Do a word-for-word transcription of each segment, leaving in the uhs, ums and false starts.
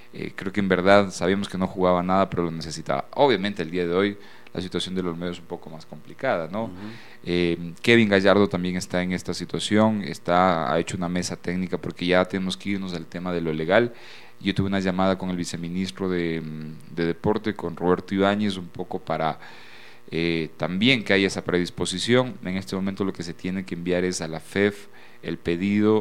Eh, creo que en verdad sabíamos que no jugaba nada, pero lo necesitaba. Obviamente el día de hoy la situación del Olmedo es un poco más complicada, ¿no? Uh-huh. eh, Kevin Gallardo también está en esta situación, está, ha hecho una mesa técnica porque ya tenemos que irnos al tema de lo legal. Yo tuve una llamada con el viceministro de, de Deporte, con Roberto Ibáñez, un poco para eh, también que haya esa predisposición. En este momento lo que se tiene que enviar es a la F E F el pedido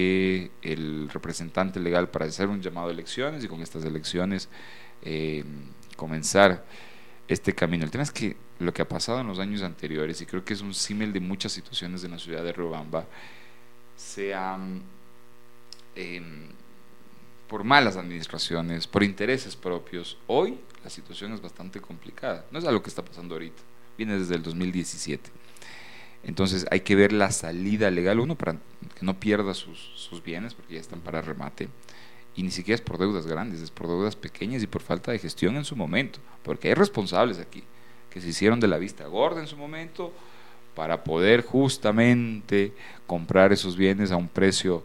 del representante legal para hacer un llamado a elecciones y con estas elecciones eh, comenzar este camino. El tema es que lo que ha pasado en los años anteriores, y creo que es un símil de muchas situaciones en la ciudad de Riobamba, se han, eh, por malas administraciones, por intereses propios, hoy la situación es bastante complicada. No es algo que está pasando ahorita, viene desde el dos mil diecisiete. Entonces hay que ver la salida legal, uno, para que no pierda sus, sus bienes, porque ya están para remate, y ni siquiera es por deudas grandes, es por deudas pequeñas y por falta de gestión en su momento, porque hay responsables aquí, que se hicieron de la vista gorda en su momento, para poder justamente comprar esos bienes a un precio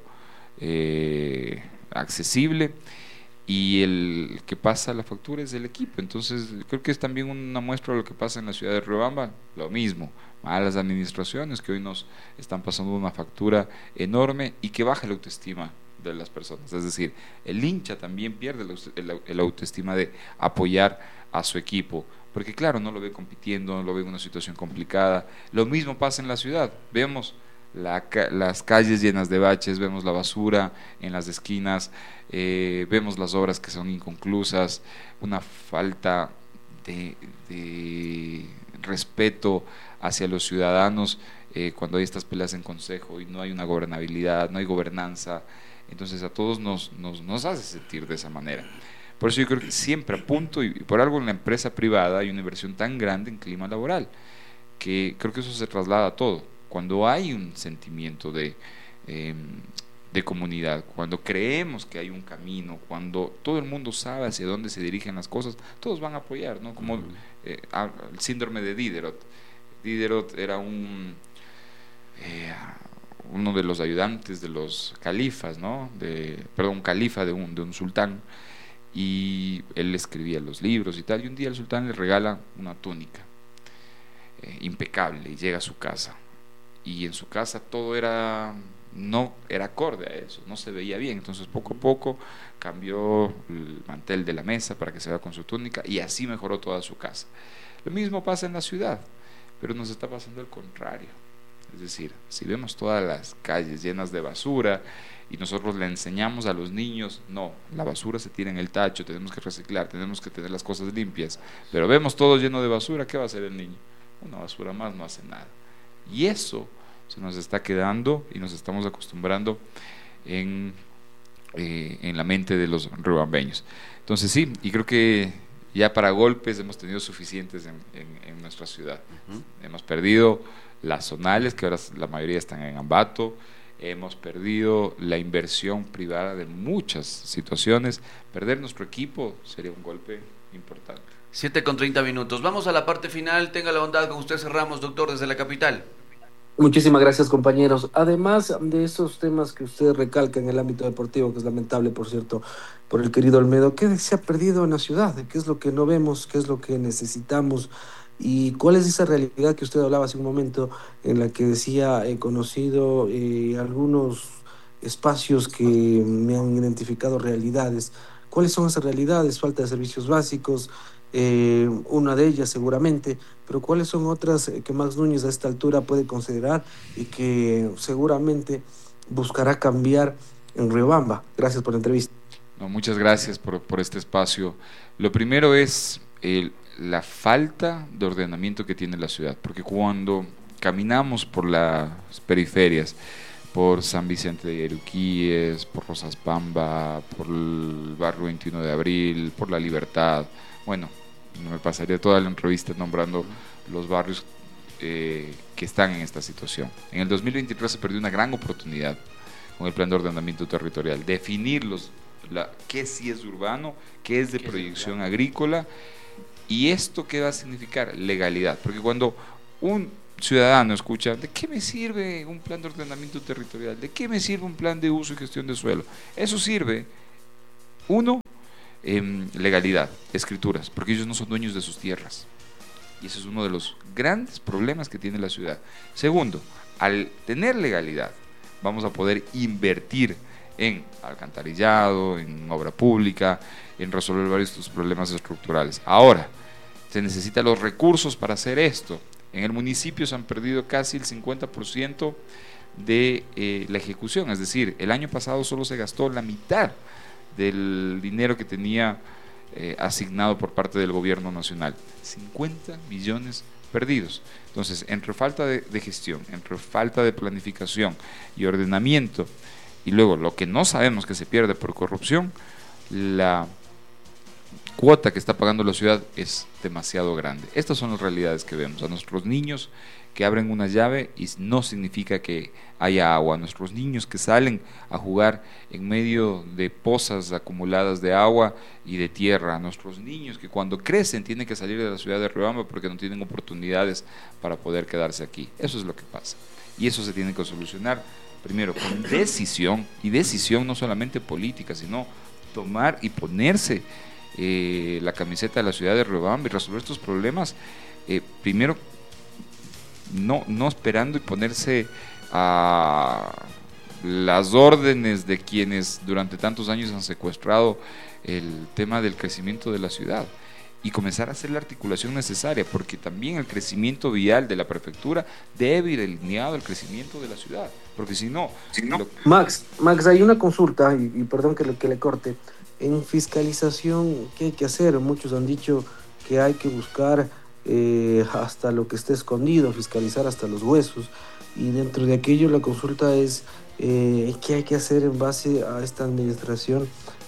eh, accesible, y el que pasa la factura es el equipo. Entonces creo que es también una muestra de lo que pasa en la ciudad de Riobamba, lo mismo, malas administraciones que hoy nos están pasando una factura enorme y que baja la autoestima de las personas. Es decir, el hincha también pierde la autoestima de apoyar a su equipo, porque claro, no lo ve compitiendo, no lo ve en una situación complicada. Lo mismo pasa en la ciudad, vemos La, las calles llenas de baches, vemos la basura en las esquinas, eh, vemos las obras que son inconclusas, una falta de, de respeto hacia los ciudadanos eh, cuando hay estas peleas en consejo y no hay una gobernabilidad, no hay gobernanza. Entonces a todos nos, nos, nos hace sentir de esa manera. Por eso yo creo que siempre apunto, y por algo en la empresa privada hay una inversión tan grande en clima laboral, que creo que eso se traslada a todo. Cuando hay un sentimiento de, eh, de comunidad, cuando creemos que hay un camino, cuando todo el mundo sabe hacia dónde se dirigen las cosas, todos van a apoyar, ¿no? Como eh, el síndrome de Diderot. Diderot era un eh, uno de los ayudantes de los califas, ¿no? De, perdón, un califa de un, de un sultán, y él escribía los libros y tal, y un día el sultán le regala una túnica eh, impecable y llega a su casa. Y en su casa todo era no era acorde a eso, no se veía bien. Entonces poco a poco cambió el mantel de la mesa para que se vea con su túnica, y así mejoró toda su casa. Lo mismo pasa en la ciudad, pero nos está pasando el contrario. Es decir, si vemos todas las calles llenas de basura y nosotros le enseñamos a los niños, no, la basura se tira en el tacho, tenemos que reciclar, tenemos que tener las cosas limpias, pero vemos todo lleno de basura, ¿qué va a hacer el niño? Una basura más no hace nada. Y eso se nos está quedando y nos estamos acostumbrando en, eh, en la mente de los riobambeños. Entonces sí, y creo que ya para golpes hemos tenido suficientes en, en, en nuestra ciudad. Uh-huh. Hemos perdido las zonales, que ahora la mayoría están en Ambato. Hemos perdido la inversión privada de muchas situaciones. Perder nuestro equipo sería un golpe importante. siete con treinta minutos. Vamos a la parte final. Tenga la bondad, con usted cerramos, doctor, desde la capital. Muchísimas gracias, compañeros. Además de esos temas que usted recalca en el ámbito deportivo, que es lamentable, por cierto, por el querido Olmedo, ¿qué se ha perdido en la ciudad? ¿Qué es lo que no vemos? ¿Qué es lo que necesitamos? ¿Y cuál es esa realidad que usted hablaba hace un momento, en la que decía, he conocido eh, algunos espacios que me han identificado realidades? ¿Cuáles son esas realidades? Falta de servicios básicos, eh, una de ellas seguramente, pero ¿cuáles son otras que Max Núñez a esta altura puede considerar y que seguramente buscará cambiar en Riobamba? Gracias por la entrevista. No, muchas gracias por, por este espacio. Lo primero es el, la falta de ordenamiento que tiene la ciudad, porque cuando caminamos por las periferias, por San Vicente de Yeruquíes, por Rosas Pamba, por el barrio veintiuno de abril, por La Libertad, bueno, me pasaría toda la entrevista nombrando los barrios eh, que están en esta situación. En el dos mil veintitrés se perdió una gran oportunidad con el plan de ordenamiento territorial, definir los, la, qué sí es urbano, qué es de ¿Qué proyección es agrícola, y esto qué va a significar legalidad, porque cuando un ciudadano escucha, ¿de qué me sirve un plan de ordenamiento territorial? ¿De qué me sirve un plan de uso y gestión de suelo? Eso sirve, uno, eh, legalidad, escrituras, porque ellos no son dueños de sus tierras. Y ese es uno de los grandes problemas que tiene la ciudad. Segundo, al tener legalidad, vamos a poder invertir en alcantarillado, en obra pública, en resolver varios de estos problemas estructurales. Ahora, se necesitan los recursos para hacer esto. En el municipio se han perdido casi el cincuenta por ciento de eh, la ejecución, es decir, el año pasado solo se gastó la mitad del dinero que tenía eh, asignado por parte del gobierno nacional, cincuenta millones perdidos. Entonces, entre falta de, de gestión, entre falta de planificación y ordenamiento, y luego lo que no sabemos que se pierde por corrupción, la cuota que está pagando la ciudad es demasiado grande. Estas son las realidades que vemos. A nuestros niños que abren una llave y no significa que haya agua, a nuestros niños que salen a jugar en medio de pozas acumuladas de agua y de tierra, a nuestros niños que cuando crecen tienen que salir de la ciudad de Riobamba porque no tienen oportunidades para poder quedarse aquí. Eso es lo que pasa, y eso se tiene que solucionar primero con decisión, y decisión no solamente política, sino tomar y ponerse eh, la camiseta de la ciudad de Riobamba y resolver estos problemas, eh, primero no, no esperando y ponerse a las órdenes de quienes durante tantos años han secuestrado el tema del crecimiento de la ciudad, y comenzar a hacer la articulación necesaria, porque también el crecimiento vial de la prefectura debe ir alineado al crecimiento de la ciudad, porque si no... Si no... Max, Max, hay una consulta, y, y perdón que le, que le corte, en fiscalización, ¿qué hay que hacer? Muchos han dicho que hay que buscar eh, hasta lo que esté escondido, fiscalizar hasta los huesos, y dentro de aquello la consulta es eh, ¿qué hay que hacer en base a esta administración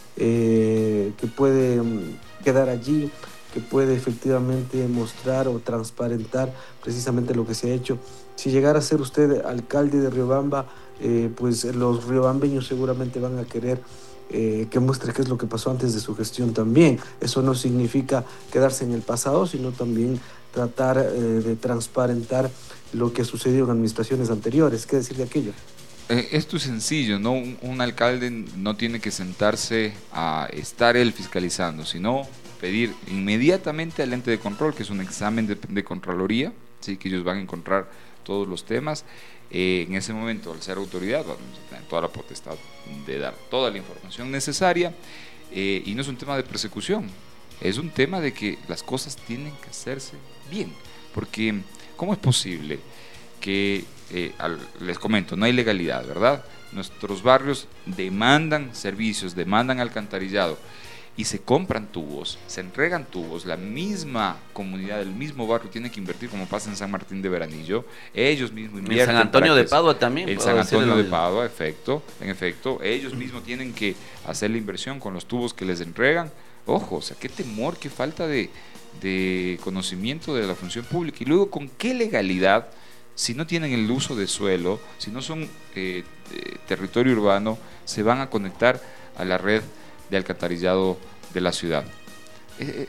eh, que puede um, quedar allí, que puede efectivamente mostrar o transparentar precisamente lo que se ha hecho? Si llegara a ser usted alcalde de Riobamba, eh, pues los riobambeños seguramente van a querer eh, que muestre qué es lo que pasó antes de su gestión también. Eso no significa quedarse en el pasado, sino también tratar eh, de transparentar lo que ha sucedido en administraciones anteriores. ¿Qué decir de aquello? Eh, esto es sencillo, ¿no? Un, un alcalde no tiene que sentarse a estar él fiscalizando, sino pedir inmediatamente al ente de control, que es un examen de, de Contraloría, ¿sí? Que ellos van a encontrar todos los temas. Eh, en ese momento, al ser autoridad, vamos a tener toda la potestad de dar toda la información necesaria, eh, y no es un tema de persecución, es un tema de que las cosas tienen que hacerse bien, porque ¿cómo es posible que, eh, al, les comento, no hay legalidad, ¿verdad? Nuestros barrios demandan servicios, demandan alcantarillado, y se compran tubos, se entregan tubos, la misma comunidad, el mismo barrio tiene que invertir, como pasa en San Martín de Veranillo, ellos mismos invierten. En San Antonio de Padua también. En San Antonio de Padua, efecto, en efecto, ellos mismos tienen que hacer la inversión con los tubos que les entregan. Ojo, o sea, qué temor, qué falta de, de conocimiento de la función pública, y luego con qué legalidad, si no tienen el uso de suelo, si no son eh, eh, territorio urbano, se van a conectar a la red de alcantarillado de la ciudad. Eh,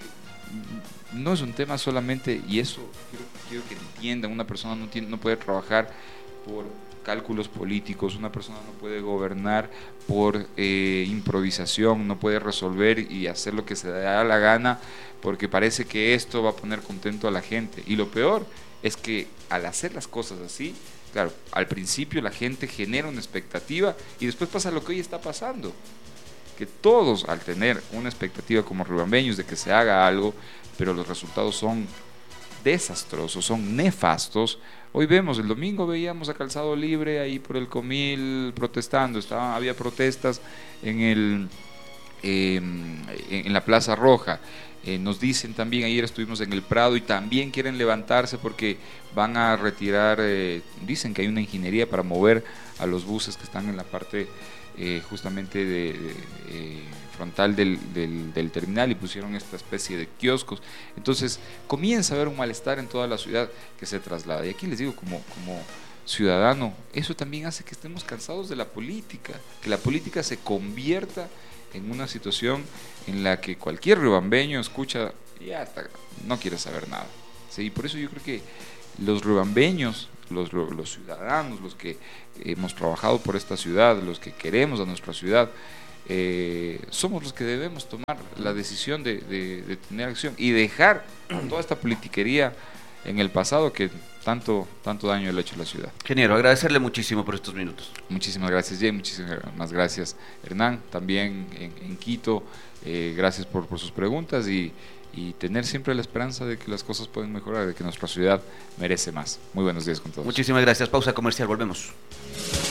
no es un tema solamente, y eso quiero, quiero que entiendan, una persona no, tiene, no puede trabajar por cálculos políticos, una persona no puede gobernar por eh, improvisación, no puede resolver y hacer lo que se le da la gana porque parece que esto va a poner contento a la gente. Y lo peor es que al hacer las cosas así, claro, al principio la gente genera una expectativa y después pasa lo que hoy está pasando, que todos, al tener una expectativa como riobambeños de que se haga algo, pero los resultados son desastrosos, son nefastos. Hoy vemos, el domingo veíamos a Calzado Libre ahí por el Comil protestando, estaba, había protestas en, el, eh, en la Plaza Roja. Eh, nos dicen también, ayer estuvimos en el Prado y también quieren levantarse porque van a retirar, eh, dicen que hay una ingeniería para mover a los buses que están en la parte eh, justamente de, de eh, frontal del, del, del terminal, y pusieron esta especie de kioscos. Entonces comienza a haber un malestar en toda la ciudad que se traslada, y aquí les digo, como, como ciudadano, eso también hace que estemos cansados de la política, que la política se convierta en una situación en la que cualquier riobambeño escucha y ya hasta no quiere saber nada, ¿sí? Por eso yo creo que los riobambeños, los, los ciudadanos, los que hemos trabajado por esta ciudad, los que queremos a nuestra ciudad, eh, somos los que debemos tomar la decisión de, de, de tener acción y dejar toda esta politiquería en el pasado que tanto, tanto daño le ha hecho a la ciudad. Ingeniero, agradecerle muchísimo por estos minutos. Muchísimas gracias, Jay, muchísimas gracias, Hernán, también en, en Quito, eh, gracias por, por sus preguntas y, y tener siempre la esperanza de que las cosas pueden mejorar, de que nuestra ciudad merece más. Muy buenos días con todos. Muchísimas gracias, pausa comercial, volvemos.